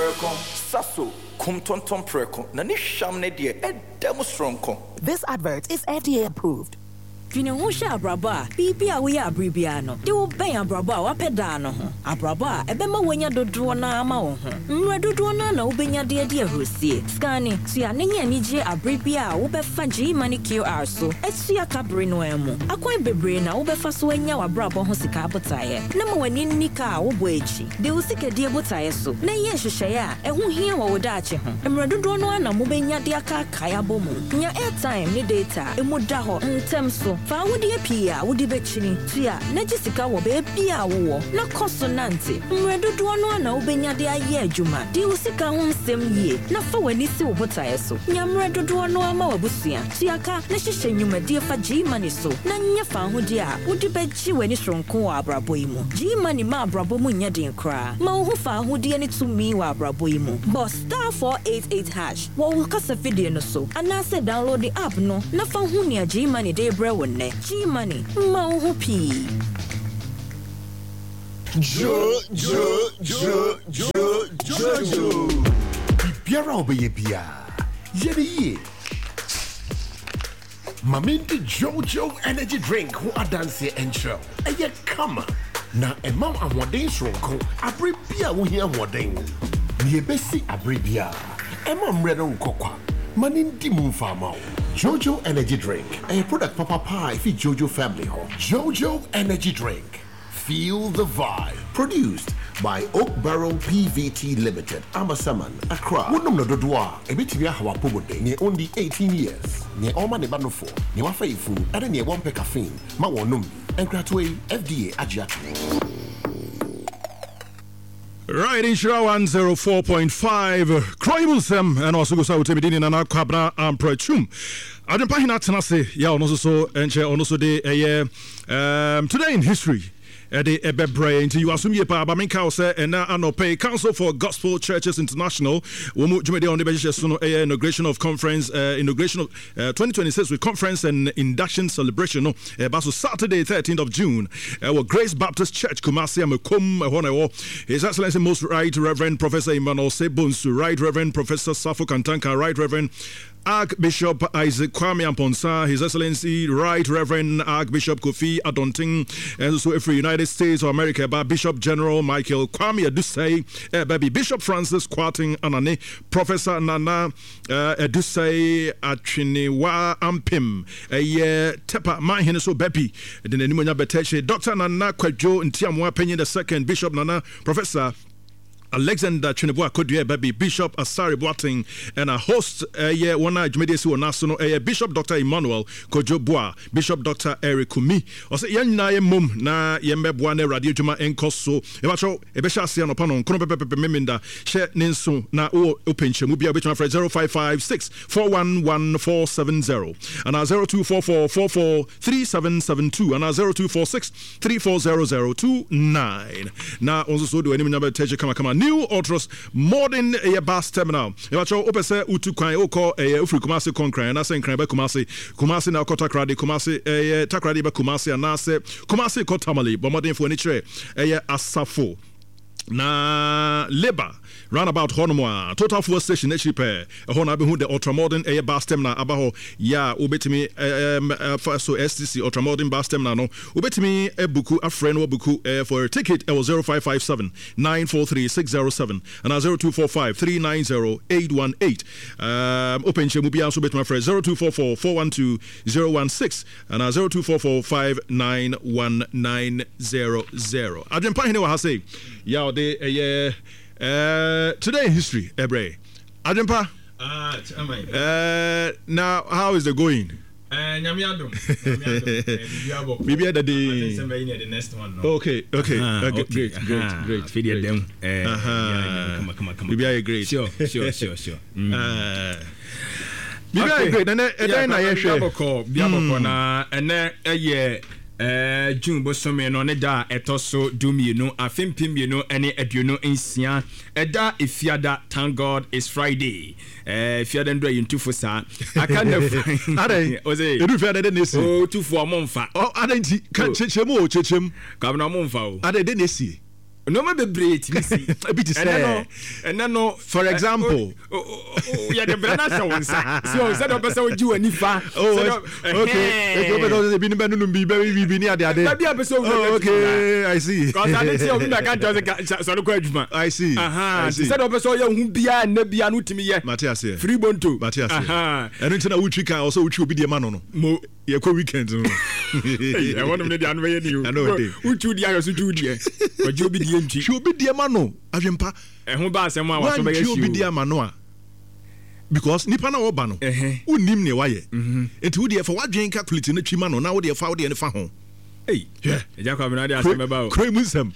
preko saso kumtonton preko na ni sham ne de edem stronko. This advert is FDA approved. Fini ho hye abraba bibia we ya abribia no de wo ben abraba wa peda no ho abraba ebema wanya dodo na ama wo ho mre dodo na wo benya de ahrosie skani tia ne nya nigye abribia wo befa G-Money QR so esia kabre no emu akwan bebre na wo befa so anya wa abraba ho sika abotaye na ma wani nika wo bo echi de wo sika de abotaye so na ye hwehwe a eho hia wo daache ho mre dodo no na mo benya de aka kaya bomu nya airtime ni data emu da ho ntem so fa wodi apia wodi bechini tia na jisika wo be bia wo na konsonante mredodo no na obenya de aye adwuma di usika ho nsem yie na fa wani si wo botae so nya mredodo no ama wabusua tia ka na hyehye nwumade fa G-Money so na nya fa ho di a wodi bechi wani hronko wa abrabo yi mu G-Money ma abrabo mu nya den kra ma wo fa ho di ani tumi wa abrabo yi mu boss star 488 hash wo kasa video no so ana se download the app no na fa ho nia G-Money de bre wonne G-Money, Mauhupi. Jo. Biara obeye bia. Yedi. Maminti Jojo energy drink who adanse and show. Aye come. Na emam ahoden sronko. Abre bia wo hia ahoden. Ni ebesi abre bia. Emam redo nkokwa. Manindi mumfama. Jojo Energy Drink, a product Papa Pie for Jojo family home. Jojo Energy Drink, feel the vibe. Produced by Oak Barrel PVT Limited, Amasaman, Accra. Wunum no dodwa, a bit of Yahawa Pobode, near only 18 years. Near Oma Nebanofo, near Wafaifu, and near one pekafin, Mawanum, and Gratway FDA Ajiatu. Right, in Shira 104.5, Croybulsem, and also goes out to Medina and Aquabra and Prechum. I don't buy not to say, yeah, also and share also the today in history. The Ebebre into you assume ye pa Baminka say and now pay Council for Gospel Churches International. Womu Jumede on the Bejish inauguration of conference inauguration of 2026 with conference and induction celebration. No, Baso Saturday 13th of June. Grace Baptist Church Kumasi Amekum Honewo. His Excellency Most Right Reverend Professor Emmanuel Sebunsu, Right Reverend Professor Safo Kantanka, Right Reverend Archbishop Isaac Kwame Amponsa, His Excellency Right Reverend Archbishop Kofi Adonting, and also for United States of America, by Bishop General Michael Kwame Adusei, baby Bishop Francis Kwarting Anane, Professor Nana Adusei Achiniwa Ampim, Tepa Mahineso Bepi, the Nimunya Beteche, Dr. Nana Kwejo Ntiamwa Penny II, Bishop Nana, Professor Alexander Chinebua Kodue baby Bishop Asari Boating and a host one Jumedesi National Bishop Dr. Emmanuel Kojobua Bishop Dr. Eric Kumi ose yan mum na yembeboa na radio juma enkoso ebacho ebesha ase anopanon kono pepepe meminda she ninso na o openchemu bia betuma for 0556411470 and 0244443772 and 0246340029 na onzo so do any number teje kama new Ultras modern bus terminal. Ebacho opese utu kwan oko ofri Kumasi konkran na sen kran ba Kumasi na kota krade Kumasi takrade ba Kumasi anase Kumasi kotamali bo modern for ni kire asafo na labor roundabout Honomoa total fuel station actually pair hona be hu the ultra modern bus terminal abaho ya obetimi so STC ultra modern bus terminal no obetimi ebuku afren wo buku for a ticket 0557 943607 and 0245 390818 open chemu bia so betimi afren 0244 412016 and 0244 591900 adempa hene wa ha say ya the today in history, Ebre. Adempa. Now, how is the going? Nyamiadum. Maybe at the next one. Okay. Great. Feed them. Come. Maybe great. Sure. Maybe great. And then I share. Biaboko na ene June bosome no ne da etoso dumienu afempim you ene aduonu nsia eda efiada thank God is Friday efiada ndo yintufu sa aka na ade oze edu fiada de nesi o tufu omomfa ade nti ka chechemu o chechem ka na omomfa o ade de nesi no ma be break misi a bit say and no for example ya the brana so one sa so said the person would you any fa okay e go be no be ni ade okay I see cuz I dey obi na kan just so ko adwuma I see said the person ya hu bia na bia no timi ye Matthias here free bonto Matthias and ntina wutwi kan also wutwi obi de ma no mo ye ko weekend no I want me dey anu ye ni I know dey wutwi di ayo so tu di e ojo obi di entwi chi obi de ma no ahwempa ho ba asem a waso be ye chi obi de ma no a because nipa na wo ba no unim ne waye enti wo de fa wadwen calculate na twi ma no na wo de fa wo de ne fa ho hey yeah eja kwa bina de asem ba o kremusem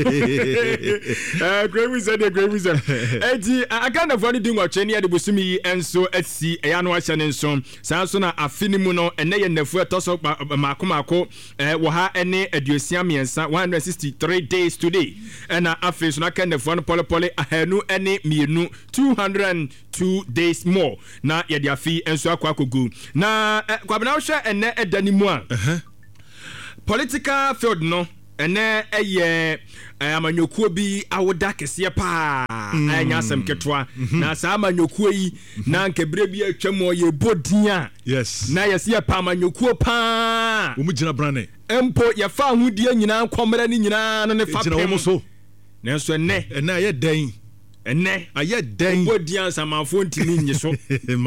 kremusem eti akanda fo ni dingo cheni ya de busumi enso atsi eya no ahye ne nso san so na afini mu no ene ye nafu etoso makomako wo ha ene aduosia miensa 163 days today ena afis na akanda fo no polepole ahanu ene mienu 202 days more na ye de afi enso akwakogu na kwa bina wo hwe ene edani mu a political field no ene eye amanyokuo bi awoda kese pa anya asem ketwa na sa amanyokuo yi na nkebre bi atwam ye bodia yes na yesi pa amanyokuo pa wo mu gina brane empo ye fa ahudie nyina komra ni nyina no ne fa pem wo so na so ene aye den ene aye den bodia samanfo ntimi nyi so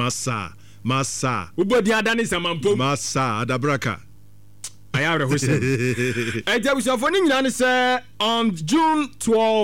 masa wo bodia dane samanfo masa adabraka ayawre hose ejabusafo ni nyina ne se on June 12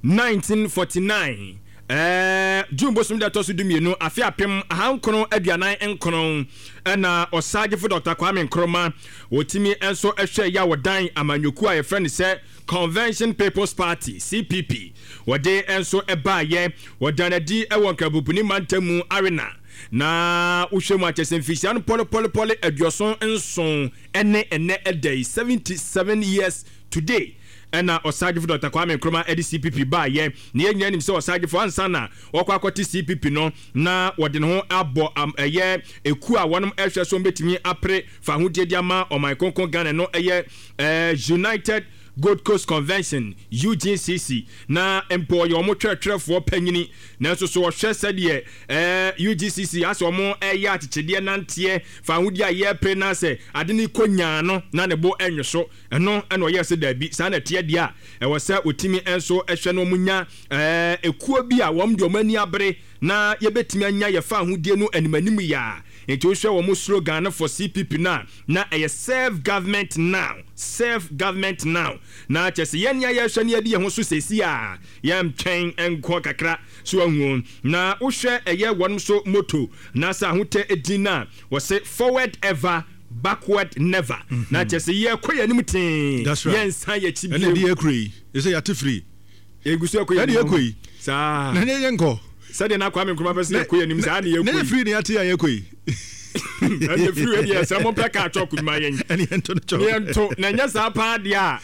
1949 June bosum da tosu dumienu afi apem ahankono aduanan enkono na osage for Dr. Kwame Nkrumah wotimi enso ehwe ya wodan amanyoku a ye friend se Convention People's Party CPP wode enso ebaye wodanadi ewon kabubuni mantamu arena na uhwemu achese mfisia no pole adwoson nson ene edai 77 years today ena osage for Dr. Kwame Nkrumah CPP ba ye na yenya nim se osage for ansa na wokwa akwati CPP no na wode ne ho abo eye eku a wonom ehwe so betimi apre fa hodie dia ma oman konkon Ghana no eye United Gold Coast Convention UGCC na employ omo twetwerefo panyini na so hwe sede UGCC aso omo eya atechede nante fa hudi aye pre na se ade ni konya no na ne bo enwoso eno eno ye se dabi sa na tie dia wo se otimi enso ehwe no munya ekuo bi a wom de omani abre na ye betimi anya ye fa hudi no animanim ya enti hwe wo mo slogan for CPP na eye serve government now na chese yenya ye hwe ne ade ye ho so sesi a yam twen enko kakra so ahu na uhwe eye wonum so moto na sa hote edina wo se forward ever backward never na chese ye koya nim tin yen san ye chi bi ene de ekri e se yate free egusu koya ene ekoi sa na ne yenko sade na Kwame Nkrumah pese koya nim sa na ye ne free ne yate ya ekoi and the free yes I'm on pack at talk with my ento na nya sa pa dia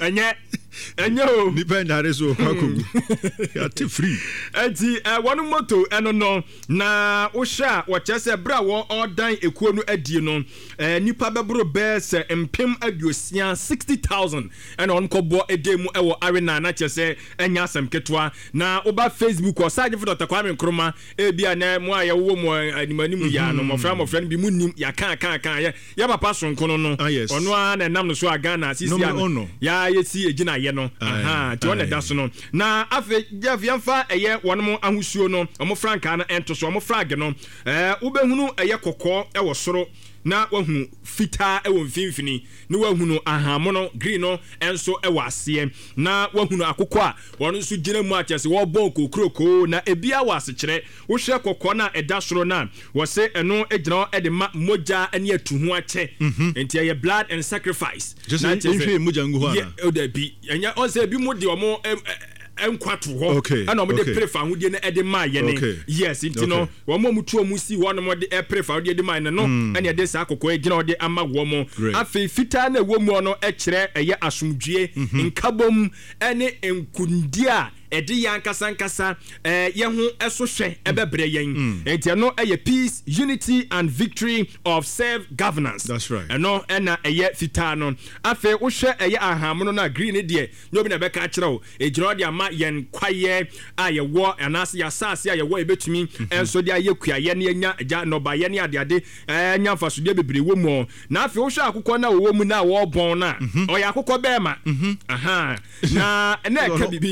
enyo depend are so kwaku ya te free enti one moto eno no na wo sha wo chese bra wo odan ekuo no adie no nipa bebro bese empem aduosia 60,000 and on kobo edemu ewo arena na chese enya asem ketwa na oba Facebook o sage for Dr. Kwame Nkrumah bia na mo aye wo mo animanim ya no mofra bi munim ya kan ya papa sonkono no ono a na nam no so aga na sisi ya yesi ejina ye no ti wona da so no na afi jafiamfa eye wonom ahusuo no omo franka na ento so omo frag no ubehunu eye kokko e wo soro na wahunu fita e wo mfimfini na wahunu ahamono green no enso e wase na wahunu akokko a wono nso gina mu achese wo bon kokroko na ebia wase kire wo hwe kokko na eda soro na wo se eno egina e de moja ene atuhu ache enti ye blood and sacrifice na nhwe moja ngu ho ana o da bi enya on se bi mo de omo enkwato ho ana omo de prefa hodie na ede ma ye ne yes enti no wo mo mutu omu si wo no mo de prefa hodie de ma ne no ene de sa akokko egina ode ama wo mo afi fita na wo mu no e kire eye asomdwie nkabom ene enkundia ɛde yɛn ankasa yɛn ho ɛso hwɛ ɛbɛbrɛ yɛn enti ɛno ɛyɛ peace unity and victory of self-governance. That's right. ɛno ɛna ɛyɛ fitaa no afei wohwɛ ɛyɛ ahamono no a green deɛ nyɛ obi na ɛbɛka akyerɛ wo ɛgyina de ama yɛn kwayɛ a yɛwɔ anaasɛ yɛasase a yɛwɔ yɛbɛtumi ɛnso de ayɛ kuayɛ ne yɛnya agya nnɔbayɛ ne adeade nya mfasodeɛ bebree wɔ mu na afei wohwɛ akokɔ no a wɔwɔ mu no a wɔrebɔn no a ɔyɛ akokɔ bɛɛma aha na ɛna ɛka bibi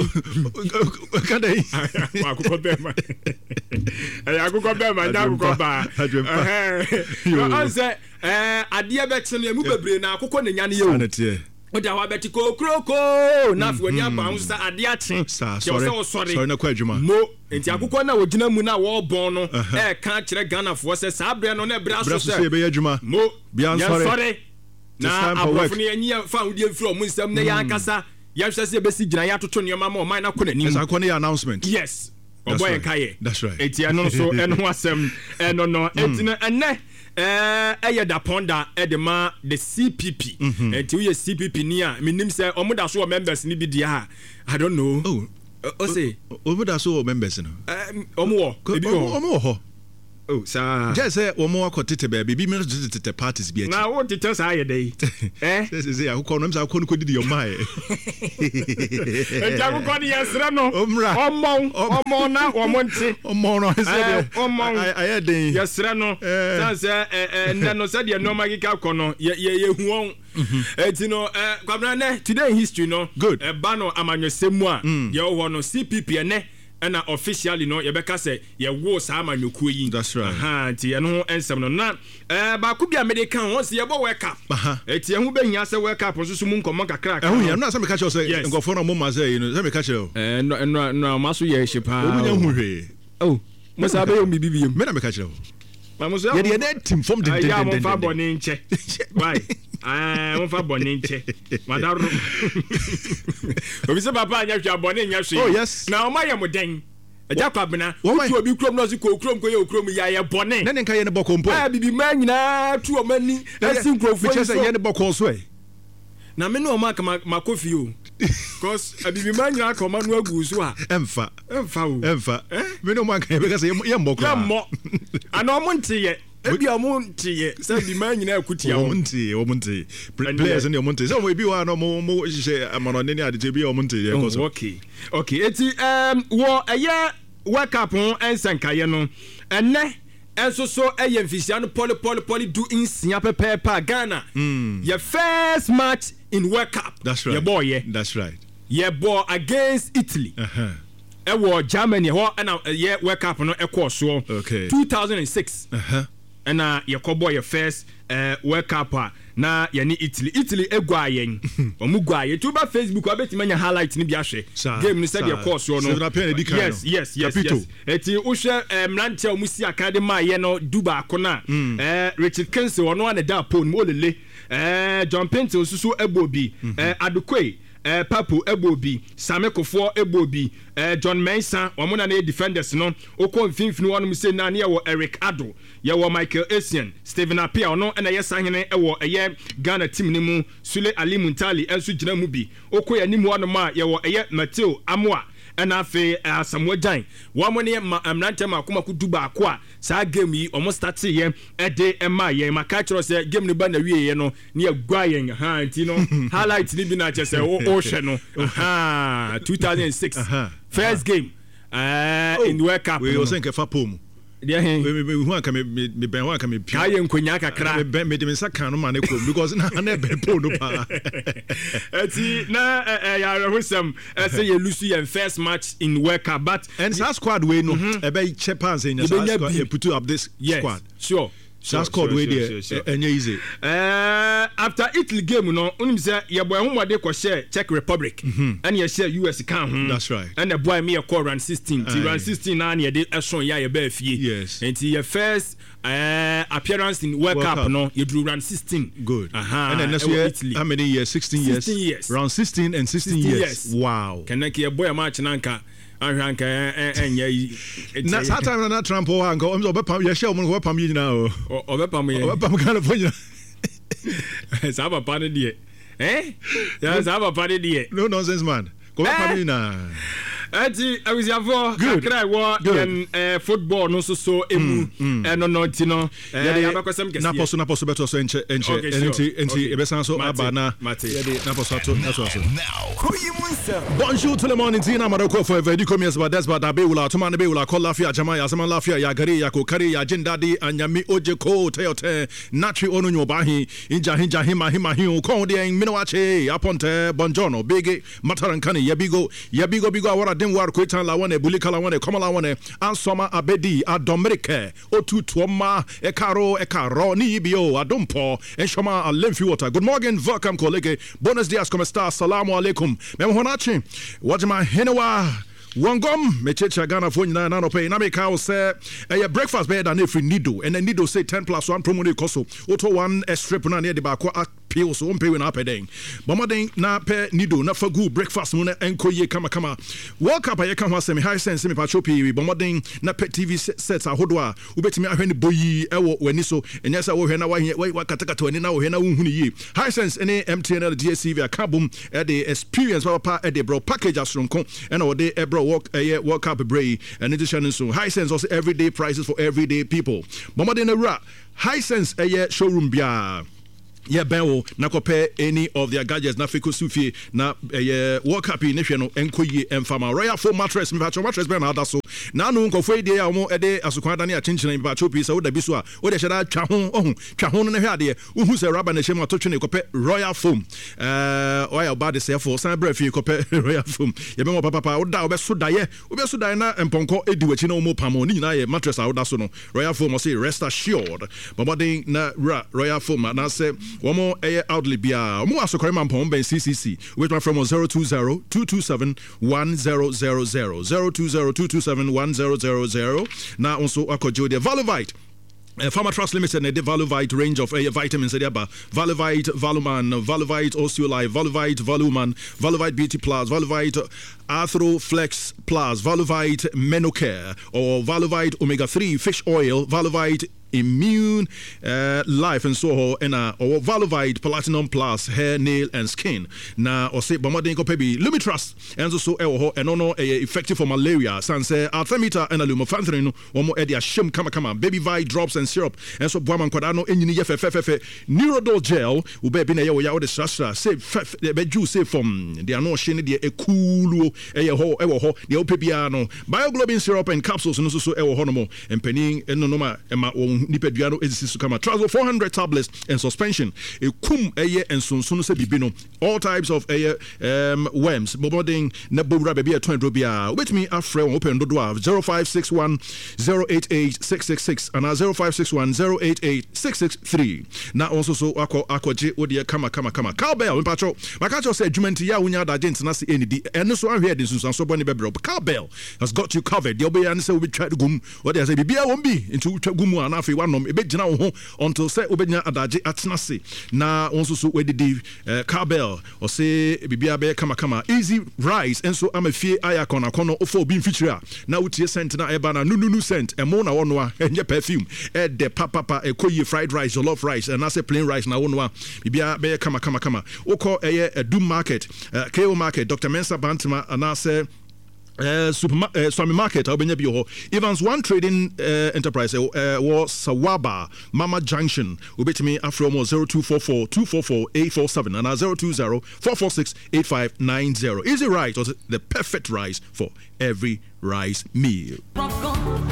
akokɔ bɛɛma ɛyɛ akokɔ bɛɛma nya akokɔ baa ɔnsɛ adeɛ bɛkye no ɛmu bebree na akokɔ ne nya no yɛ o wode awa bɛte kokroko na afei wani aba ho sɛ adeɛ akye kyɛw sɛ wosɔre na kɔ adwuma mo enti akokɔ no a wɔgyina mu no a wɔrebɔn no ɛka kyerɛ ghanafoɔ sɛ saa berɛ no na ɛberɛ so sɛ yɛbɛyɛ adwuma mo yɛnsɔre na aborɔfo no yɛnyi fa ahodeɛ mfiri ɔmo nsɛm na yɛankasa yɛhwɛ sɛ yɛbɛsi gyina yɛatoto nneɔma ma ɔman no akɔ n'anim akɔ no yɛ announcement yes ɔbɔ yɛn kayɛ right. enti ɛno nso ɛno ho asɛm ɛno no enti no ɛnɛ ɛyɛ daponda ɛde ma the CPP enti woyɛ CPP ni a menim sɛ ɔmo da so wɔ members ni bi di ha I don't know ɔse ɔmo da so wɔ members no ɔmo wɔ ebi wɔ ɔmo wɔ hɔ oh saa just say ɔmo akɔ tete baabi bi mena tete parties bi akyi na wo tete saa yɛ dɛ sɛ akokɔ no msa akɔ no kɔdidi ɔma yɛ enti akokɔ no yɛserɛ no ɔmɔ na ɔmo nte ɔmɔ no sɛ ɔmɔ ayɛ den yɛserɛ no san sɛ nnɛ no sɛdeɛ nneɔma keka kɔ no yɛhu wɔn enti no kwabena nɛ today in history no good ɛba no amanyɔsɛm mu a yɛwɔ hɔ no CPP ɛnɛ ɛna officially no yɛbɛka sɛ yɛwo saa amanyɔkuo yi that's right nti ɛno ho ɛnsɛm no na baako bi a mede ka ho sɛ yɛbɔ world cup ɛti ɛho bɛhia sɛ world cup nso so mu nkɔmmɔ kakra ɛho hia no sɛ meka kyerɛ sɛ nkɔfoɔ no moma sɛ yi no sɛ meka kyerɛ no ma so yɛ hye paa ɔmunya hu hwee mo saa bɛyɛ omi bibi mu mena meka kyerɛ wo yɛde yɛdɛ tim fam dendendenden momfa bɔne nkyɛ why momfa bɔne nkyɛ madaro obi sɛ papa anyɛ hwɛ abɔne nyɛ hwee yes na ɔma yɛ mo dɛn ɛgya kwabena wotu obi kurom na ɔse kɔ kurom kɔyɛ okurom yɛayɛ bɔne ne ne nka yɛ ne bɔkɔ mpo bibi ma nyinaa tu ɔma ni asi nkurɔfoɔ yi so yɛ ne bɔkɔ so na me ne ɔma aka makɔ fie o cause bibi ma nyinaa aka ɔma no agu so a ɛmfa o me ne ɔma aka yɛbɛka sɛ yɛmmɔ koraa yɛmmɔ ana ɔmo nteyɛ ebi ɔmo nteyɛ sɛ bi ma nyinaa akutia ɔmo nteyɛ players ne ɔmo nteyɛ sɛ ɔmo ebi wɔ a na ɔmo hyehyɛ amanɔne ne adete bi ɔmo nteyɛ ɛkɔ so okay eti wɔ ɛyɛ world cup ho ɛnsɛnkaeɛ no ɛnɛ ɛnso so ɛyɛ mfisia no pɔli du nsia pɛpɛɛpɛ a Ghana yɛ first match in world cup that's right yɛbɔ against Italy ɛwɔ Germany hɔ ɛna ɛyɛ world cup no ɛkɔɔ soɔ 2006 ɛna yɛkɔbɔ yɛ first world cup a na yɛne Italy egua yɛn ɔmo gua yɛ tuba Facebook abɛtumi anya highlight ne bi ahwɛ game no sɛdeɛ kɔɔ soɔ no yes eti wohwɛ mmeranteɛ a ɔmo si akade ma yɛ no du baako na Richard Kensel ɔno a ne da pole mu olele John Pentel nso ɛbɔ bi Adekoye Papo Ebobi, Same Kofoɔ Ebobi, John Mensah, wɔn na defenders no. Okɔ mfimfini wɔn mu se na ne yɛwɔ Eric Addo, yɛwɔ Michael Essien, Stephen Appiah ɔno na yɛ sahene ɛwɔ ɛyɛ Ghana team ne mu. Sule Ali Muntali nso gyina mu bi. Okɔ yɛ anim wɔn ma yɛwɔ ɛyɛ Mateo Amoa. ɛna afei Samuel Jan wɔn ne mmeranteɛ mako du baako a saa game yi wɔn start yɛ ɛde ɛma yɛn maka kyerɛ sɛ game no ba na wie yɛ no ne yɛgua yɛn nti no highlight ne bi na kyerɛ sɛ wɔhwɛ no 2006 first game in the World Cup we also nkefa pom hu aka me bɛn ho aka me pia ayɛ nkonya kakra me de me nsa kan no ma ne kom because na bɛn pom no pa eti na ya husam say you lose your first match in World Cup but and that squad we no e be check pass in squad put up this squad sure that's called way there and easy after Italy game no unim say your boy homode ko share Czech Republic and you share US can that's right and the boy me call run 16 run 16 na na dey eson ya be fie yes and your first appearance in World Cup no you drew run 16 good and then next year Italy. How many years 16 years round 16 and 16 years wow can your boy match nanka ahwanka enye na time na Trump o anka o obepam ye share o obepam yi na o obepam ye obepam California sa papa ne de ya sa papa ne de no nonsense man go obepam yi na Eti awisiafo kakra wo yen football no so emu no no ti no yabakosem kesi na poso beto so enche enti ebesan so abana yede na poso to na so. Bonjour tout le monde, Tina Maroko for Vedi Commerce Badesba Dabeula Tomane Beula Kolafia Jamaya Zaman Lafia Yagari Yakokari Yajindadi Anyami Ojeko Teote Natri Onunyo Bahi Inja Hima Kodi Minoache Aponte Bonjono Bigi Matarankani Yabigo Bigo Awara Denwar Kwetan Lawane Bulika Lawane Komala Wane Ansoma Abedi Adomerike Otu Tuoma Ekaro Nibio Adumpo Enshoma Alemfi Water. Good morning, welcome colleague. Buenos dias, como está? Assalamu alaikum. Memhonachi Wajima Henewa Wangom Mechecha Ghana for na no pay na make how say a breakfast bed and if Nido and then Nido say 10+1 promo de koso auto one strip na near the back pills so pay when up then Bomading na pe Nido na for good breakfast mo na enko ye kama World Cup ye kan ho asem high sense me patropi Bomading na pe TV sets ahodo a ubetimi ahwe ni boyi ewo wani so enya sa wo hwe na wa katakata wani na wo hwe na wo hunu yi high sense any MTN DSTV akabum e the experience papa e the bro package asronko and o de ebro World Cup Bray and edition so high sense also everyday prices for everyday people. Bomading na high sense showroom bia. Yeah, Benwo na kope any of their gadgets na fiko sufi na World Cup ni hwe no enkoyi emfama Royal Foam mattress me patcho mattress be na adaso na no nkofo ide ya omo ede asukwan da na chinchina me patcho pi se wo da biso a wo de hyeda twa ho no na hwe ade uhu se rubber na hyem atotwe ne kope Royal Foam oya ba de se for san bra fi kope Royal Foam ye be mo papa wo da wo be so daye na emponko edi wachi na omo pamo ni na ye mattress a wo da so no Royal Foam say rest assured Bombarding na Royal Foam na say Womo outlet bia omo asokore mampom ben CCC which my from 020-227-1000 020-227-1000 now also akojo the Valuvite Pharma Trust Limited and the Valuvite range of vitamins Valuvite, Valuman, Valuvite Osteolife, Valuvite, Valuman, Valuvite BT Plus, Valuvite Arthroflex Plus, Valuvite Menocare or Valuvite Omega 3 fish oil, Valuvite Immune Life and so and or Valuvite Platinum Plus hair, nail and skin. Na or say Bomadin Kopebi Lumitrust and so and no effective for malaria. Sanse Arthemeter and Lumofanthrine or more edia shim kama baby vi drops and syrup and so Boman Quadano engineer Neurodol gel ube bina ya the sastra say be juice say from they are no shiny the cool ho the opiano bioglobin syrup and capsules and so honomo and penning and no ma Nipeduano edisi kama Trazo 400 tablets and suspension a kum and sunsun se bibino all types of worms Boboding nebura baby 20 robia with me afre open do 0561 088 666 and 0561 088 663 na also so akwaje odi kama cowbell in patrol makacho say adwumenti ya wunya da gent na se enidi eno so ahwe de sunsun so boni bebro cowbell has got you covered the obe and say we try to gum what they say bibia won be into gumu and afi wanom ebegina wo ho until say obenya adaje atnase na onso so wedidi cowbell or say bibia be kama easy rice enso amafie ayakona kono ofo obi feature na wutie scent na eba na nunu scent emo na wono a enye perfume de papa ekoyi fried rice jollof rice and say plain rice na wono a bibia be kama woko Edu market KO market Dr. Mensa Bantama and say Swami Market Albania Bio Evans One Trading Enterprise was Sawaba Mama Junction ubetimi afromo 0244-244-847 and 020-446-8590 Easy Rice was the perfect rice for every rice meal.